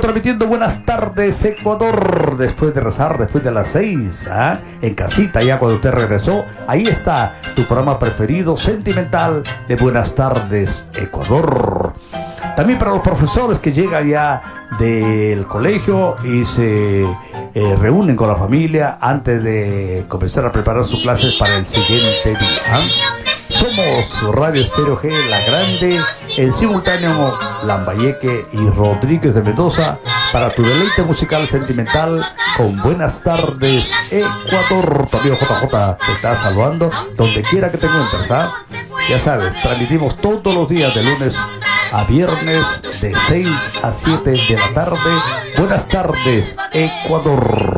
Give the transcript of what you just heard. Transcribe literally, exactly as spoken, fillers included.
transmitiendo Buenas Tardes Ecuador, después de rezar, después de las seis, ¿ah? En casita ya cuando usted regresó, ahí está tu programa preferido, sentimental, de Buenas Tardes Ecuador. También para los profesores que llegan ya del colegio y se eh, reúnen con la familia antes de comenzar a preparar sus clases para el siguiente día. Somos Radio Estéreo G, La Grande, en simultáneo Lambayeque y Rodríguez de Mendoza, para tu deleite musical sentimental con Buenas Tardes Ecuador. Tu amigo J J te está saludando donde quiera que te encuentres, ¿ah? Ya sabes, transmitimos todos los días de lunes a viernes de seis a siete de la tarde. Buenas Tardes Ecuador.